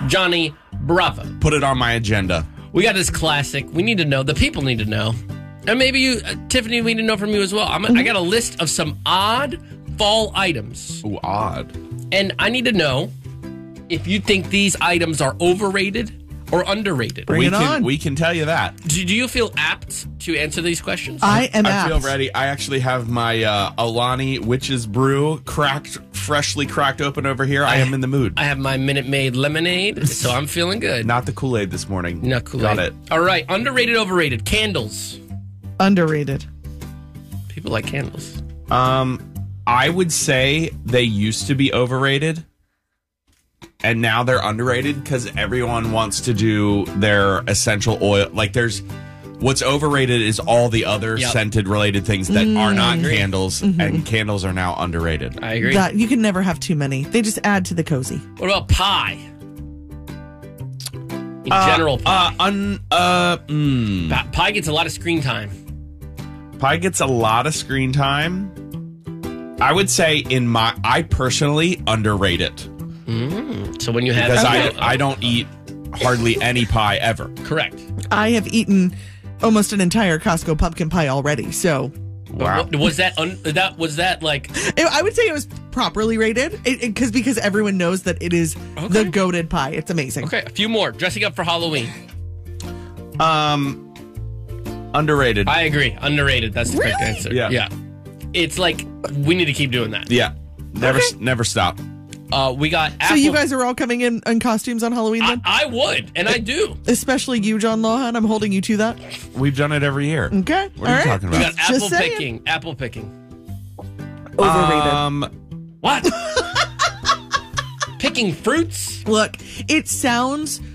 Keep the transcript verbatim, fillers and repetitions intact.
Johnny Bravo. Put it on my agenda. We got this classic. We need to know. The people need to know. And maybe you, uh, Tiffany, we need to know from you as well. I'm, mm-hmm. I got a list of some odd fall items. Ooh, odd. And I need to know if you think these items are overrated or underrated. Bring we it can, on. We can tell you that. Do, do you feel apt to answer these questions? I am I apt. feel ready. I actually have my uh, Alani Witch's Brew cracked, freshly cracked open over here. I, I am in the mood. I have my Minute Maid lemonade, so I'm feeling good. Not the Kool-Aid this morning. Not Kool-Aid. Got it. All right, underrated, overrated. Candles. Underrated. People like candles. Um, I would say they used to be overrated. And now they're underrated because everyone wants to do their essential oil. Like there's what's overrated is all the other Yep. scented related things that Mm. are not candles, Mm-hmm. and candles are now underrated. I agree. That you can never have too many. They just add to the cozy. What about pie? In Uh, general, pie. Uh, un, uh, mm. Pa- pie gets a lot of screen time. Pie gets a lot of screen time. I would say in my, I personally underrate it Mm. So when you have because Okay. I I don't eat hardly any pie ever. correct. I have eaten almost an entire Costco pumpkin pie already, so Wow. But was that un- that was that like it, I would say it was properly rated because because everyone knows that it is Okay. the goated pie. It's amazing. okay? A few more. Dressing up for Halloween. Um, underrated. I agree. Underrated. That's the correct Really? answer. Yeah. Yeah. It's like we need to keep doing that. yeah, never Okay. never stop. Uh, we got. So Apple- you guys are all coming in in costumes on Halloween I, then? I would, and I do. Especially you, John Lohan. I'm holding you to that. We've done it every year. Okay. What are you talking We about? got apple Just saying. picking. Apple picking. Overrated. Um, What? Picking fruits? Look, it sounds